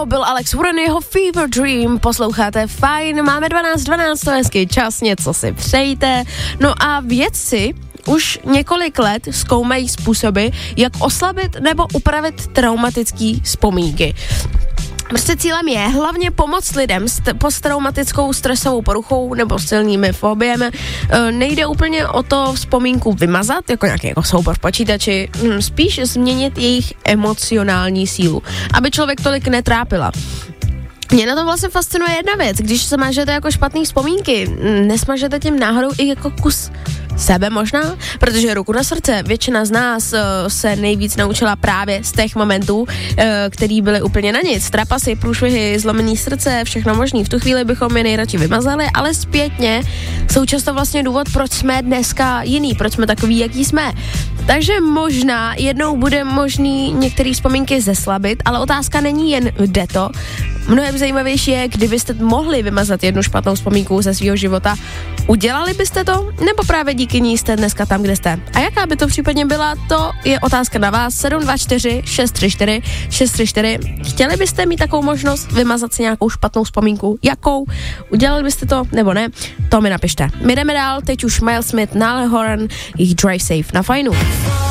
To byl Alex Warren, jeho Fever Dream, posloucháte Fajn, máme 12, to je hezký čas, něco si přejte. No a vědci už několik let zkoumají způsoby, jak oslabit nebo upravit traumatické vzpomínky. Prostě cílem je hlavně pomoct lidem s posttraumatickou stresovou poruchou nebo silnými fobiemi. Nejde úplně o to vzpomínku vymazat, jako nějaký jako soubor v počítači, spíš změnit jejich emocionální sílu, aby člověk tolik netrápila. Mě na to vlastně fascinuje jedna věc, když se mažete jako špatný vzpomínky, nesmažete tím náhodou i jako kus sebe možná, protože ruku na srdce, většina z nás se nejvíc naučila právě z těch momentů, který byly úplně na nic. Trapasy, průšvihy, zlomený srdce, všechno možný. V tu chvíli bychom je nejradši vymazali, ale zpětně jsou často vlastně důvod, proč jsme dneska jiný, proč jsme takový, jaký jsme. Takže možná jednou bude možný některé vzpomínky zeslabit, ale otázka není jen jde to. Mnohem zajímavější je, kdybyste mohli vymazat jednu špatnou vzpomínku ze svého života. Udělali byste to? Nebo právě díky ní jste dneska tam, kde jste? A jaká by to případně byla, to je otázka na vás. 724 634 634. Chtěli byste mít takovou možnost vymazat si nějakou špatnou vzpomínku? Jakou? Udělali byste to nebo ne? To mi napište. My jdeme dál, teď už Miles Smith, Niall Horan, jejich Drive Safe na Fajnu.